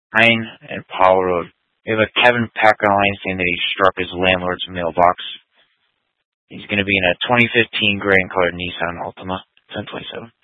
Pine and Powell Road. We have a Kevin Packer line saying that he struck his landlord's mailbox. He's going to be in a 2015 gray and colored Nissan Altima 1027.